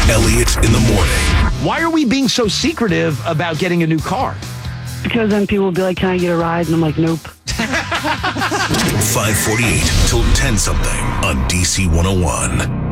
Elliot in the morning. Why are we being so secretive about getting a new car? Because then people will be like, can I get a ride? And I'm like, nope. 548 till 10 something on DC 101.